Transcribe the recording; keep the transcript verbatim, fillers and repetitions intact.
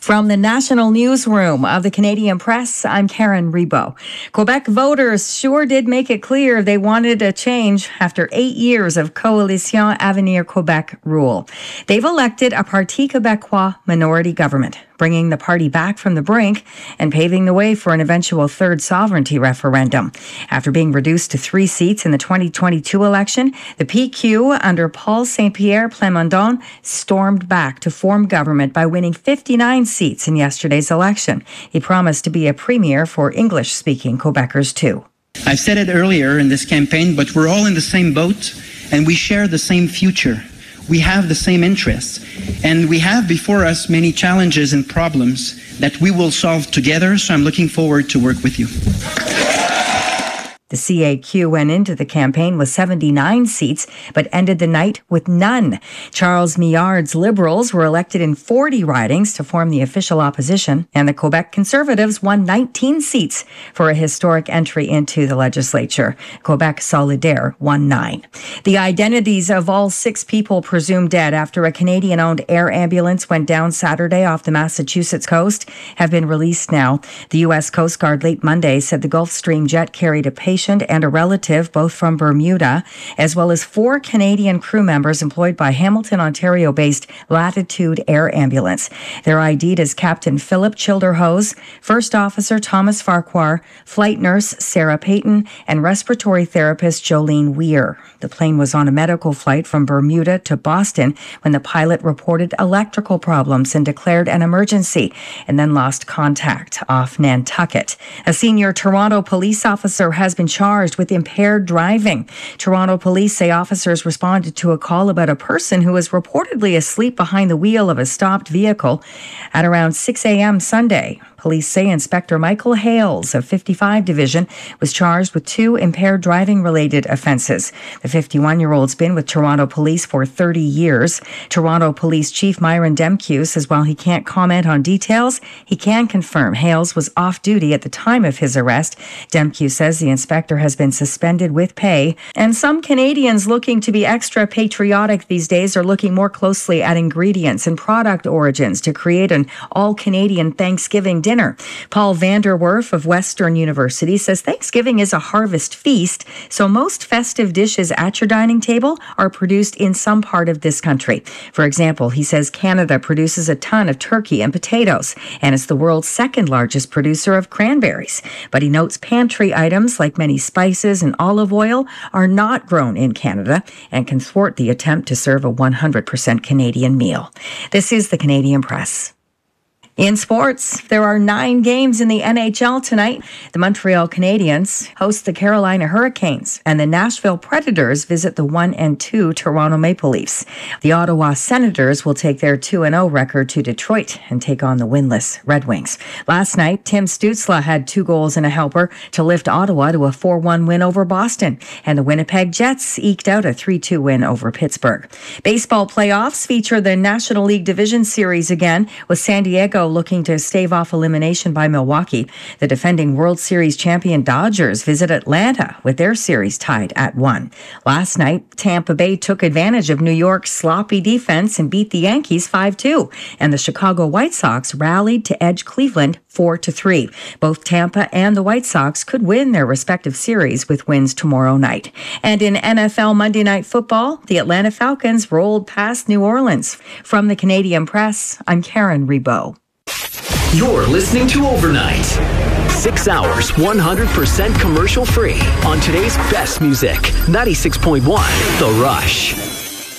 From the National Newsroom of the Canadian Press, I'm Karen Rebo. Quebec voters sure did make it clear they wanted a change after eight years of Coalition Avenir Quebec rule. They've elected a Parti Québécois minority government, bringing the party back from the brink and paving the way for an eventual third sovereignty referendum. After being reduced to three seats in the twenty twenty-two election, the P Q under Paul Saint-Pierre Plamondon stormed back to form government by winning fifty-nine seats in yesterday's election. He promised to be a premier for English-speaking Quebecers too. I've said it earlier in this campaign, but we're all in the same boat and we share the same future. We have the same interests, and we have before us many challenges and problems that we will solve together, so I'm looking forward to work with you. The C A Q went into the campaign with seventy-nine seats, but ended the night with none. Charles Millard's Liberals were elected in forty ridings to form the official opposition, and the Quebec Conservatives won nineteen seats for a historic entry into the legislature. Quebec Solidaire won nine. The identities of all six people presumed dead after a Canadian-owned air ambulance went down Saturday off the Massachusetts coast have been released now. The U S Coast Guard late Monday said the Gulfstream jet carried a patient and a relative, both from Bermuda, as well as four Canadian crew members employed by Hamilton, Ontario-based Latitude Air Ambulance. They're I D'd as Captain Philip Childerhose, First Officer Thomas Farquhar, Flight Nurse Sarah Payton, and Respiratory Therapist Jolene Weir. The plane was on a medical flight from Bermuda to Boston when the pilot reported electrical problems and declared an emergency, and then lost contact off Nantucket. A senior Toronto police officer has been charged with impaired driving. Toronto police say officers responded to a call about a person who was reportedly asleep behind the wheel of a stopped vehicle at around six a.m. Sunday. Police say Inspector Michael Hales of fifty-five Division was charged with two impaired driving-related offences. The fifty-one-year-old's been with Toronto Police for thirty years. Toronto Police Chief Myron Demkiw says while he can't comment on details, he can confirm Hales was off duty at the time of his arrest. Demkiw says the inspector has been suspended with pay, and some Canadians looking to be extra patriotic these days are looking more closely at ingredients and product origins to create an all-Canadian Thanksgiving dinner. Dinner. Paul Vanderwerf of Western University says Thanksgiving is a harvest feast, so most festive dishes at your dining table are produced in some part of this country. For example, he says Canada produces a ton of turkey and potatoes, and is the world's second largest producer of cranberries. But he notes pantry items like many spices and olive oil are not grown in Canada and can thwart the attempt to serve a one hundred percent Canadian meal. This is the Canadian Press. In sports, there are nine games in the N H L tonight. The Montreal Canadiens host the Carolina Hurricanes, and the Nashville Predators visit the one and two Toronto Maple Leafs. The Ottawa Senators will take their two and oh record to Detroit and take on the winless Red Wings. Last night, Tim Stützle had two goals and a helper to lift Ottawa to a four one win over Boston, and the Winnipeg Jets eked out a three two win over Pittsburgh. Baseball playoffs feature the National League Division Series again, with San Diego looking to stave off elimination by Milwaukee. The defending World Series champion Dodgers visit Atlanta with their series tied at one. Last night, Tampa Bay took advantage of New York's sloppy defense and beat the Yankees five two, and the Chicago White Sox rallied to edge Cleveland four to three. Both Tampa and the White Sox could win their respective series with wins tomorrow night. And in N F L Monday Night Football, the Atlanta Falcons rolled past New Orleans. From the Canadian Press, I'm Karen Rebo. You're listening to Overnight. Six hours, one hundred percent commercial free on today's best music. ninety-six point one The Rush.